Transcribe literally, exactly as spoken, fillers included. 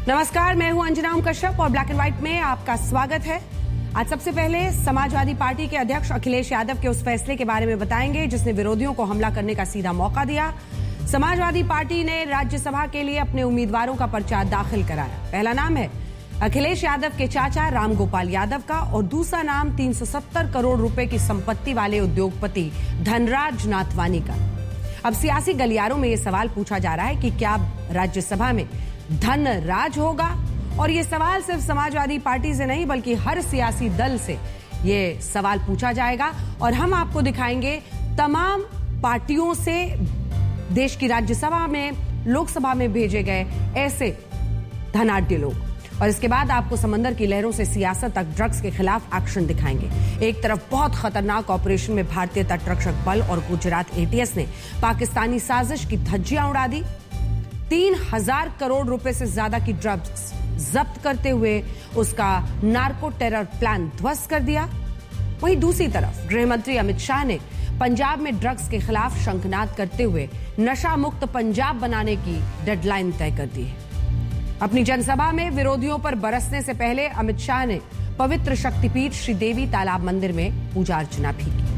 नमस्कार, मैं हूं अंजना ओम कश्यप और ब्लैक एंड व्हाइट में आपका स्वागत है। आज सबसे पहले समाजवादी पार्टी के अध्यक्ष अखिलेश यादव के उस फैसले के बारे में बताएंगे जिसने विरोधियों को हमला करने का सीधा मौका दिया। समाजवादी पार्टी ने राज्यसभा के लिए अपने उम्मीदवारों का पर्चा दाखिल कराया। पहला नाम है अखिलेश यादव के चाचा राम गोपाल यादव का और दूसरा नाम तीन सौ सत्तर करोड़ रुपए की संपत्ति वाले उद्योगपति धनराज नाथवानी का। अब सियासी गलियारों में यह सवाल पूछा जा रहा है कि क्या राज्यसभा में धन राज होगा, और ये सवाल सिर्फ समाजवादी पार्टी से नहीं बल्कि हर सियासी दल से ये सवाल पूछा जाएगा। और हम आपको दिखाएंगे तमाम पार्टियों से देश की राज्यसभा में, लोकसभा में भेजे गए ऐसे धनाढ्य लोग, और इसके बाद आपको समंदर की लहरों से सियासत तक ड्रग्स के खिलाफ एक्शन दिखाएंगे। एक तरफ बहुत खतरनाक ऑपरेशन में भारतीय तटरक्षक बल और गुजरात एटीएस ने पाकिस्तानी साजिश की धज्जियां उड़ा दी। तीन हजार करोड़ रुपए से ज्यादा की ड्रग्स जब्त करते हुए उसका नार्को टेरर प्लान ध्वस्त कर दिया। वहीं दूसरी तरफ गृह मंत्री अमित शाह ने पंजाब में ड्रग्स के खिलाफ शंखनाद करते हुए नशा मुक्त पंजाब बनाने की डेडलाइन तय कर दी है। अपनी जनसभा में विरोधियों पर बरसने से पहले अमित शाह ने पवित्र शक्तिपीठ श्रीदेवी तालाब मंदिर में पूजा अर्चना भी की।